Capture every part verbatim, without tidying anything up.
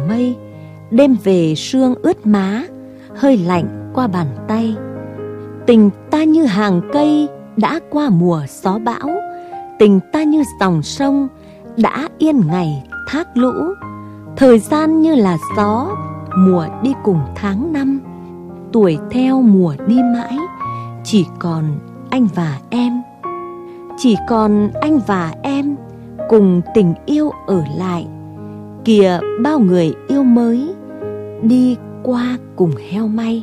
mây, đêm về sương ướt má, hơi lạnh qua bàn tay. Tình ta như hàng cây đã qua mùa gió bão, tình ta như dòng sông đã yên ngày thác lũ. Thời gian như là gió, mùa đi cùng tháng năm, tuổi theo mùa đi mãi, chỉ còn anh và em. Chỉ còn anh và em cùng tình yêu ở lại. Kìa bao người yêu mới đi qua cùng heo may.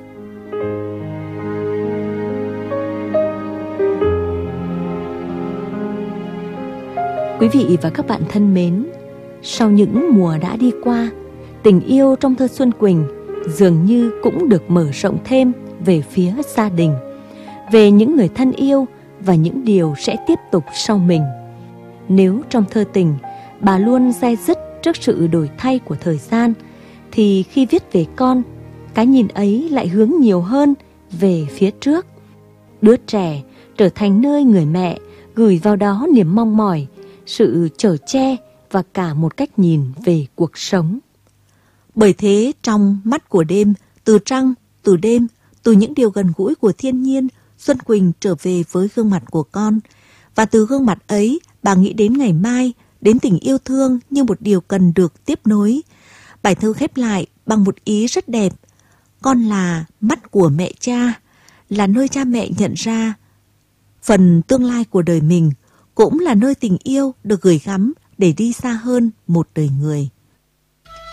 Quý vị và các bạn thân mến, sau những mùa đã đi qua, tình yêu trong thơ Xuân Quỳnh dường như cũng được mở rộng thêm về phía gia đình, về những người thân yêu và những điều sẽ tiếp tục sau mình. Nếu trong thơ tình bà luôn day dứt trước sự đổi thay của thời gian, thì khi viết về con, cái nhìn ấy lại hướng nhiều hơn về phía trước. Đứa trẻ trở thành nơi người mẹ gửi vào đó niềm mong mỏi, sự chở che và cả một cách nhìn về cuộc sống. Bởi thế trong mắt của đêm, từ trăng, từ đêm, từ những điều gần gũi của thiên nhiên, Xuân Quỳnh trở về với gương mặt của con. Và từ gương mặt ấy, bà nghĩ đến ngày mai, đến tình yêu thương như một điều cần được tiếp nối. Bài thơ khép lại bằng một ý rất đẹp. Con là mắt của mẹ cha, là nơi cha mẹ nhận ra phần tương lai của đời mình, cũng là nơi tình yêu được gửi gắm để đi xa hơn một đời người.